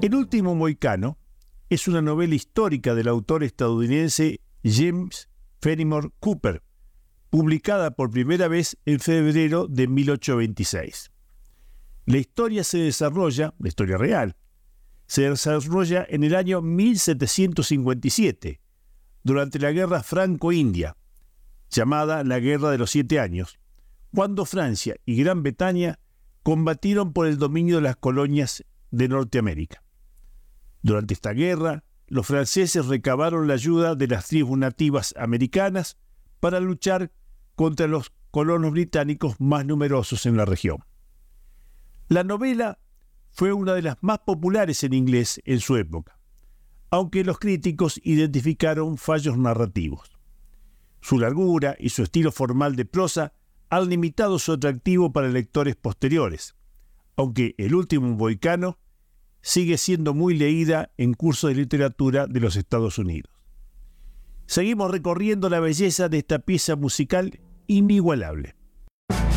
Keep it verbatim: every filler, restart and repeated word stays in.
El último mohicano es una novela histórica del autor estadounidense James Fenimore Cooper, publicada por primera vez en febrero de mil ochocientos veintiséis. La historia se desarrolla, la historia real, se desarrolla en el año mil setecientos cincuenta y siete, durante la Guerra Franco-India, llamada la Guerra de los Siete Años, cuando Francia y Gran Bretaña combatieron por el dominio de las colonias de Norteamérica. Durante esta guerra, los franceses recabaron la ayuda de las tribus nativas americanas para luchar contra los colonos británicos más numerosos en la región. La novela fue una de las más populares en inglés en su época, aunque los críticos identificaron fallos narrativos. Su largura y su estilo formal de prosa han limitado su atractivo para lectores posteriores, aunque El último mohicano sigue siendo muy leída en cursos de literatura de los Estados Unidos. Seguimos recorriendo la belleza de esta pieza musical inigualable.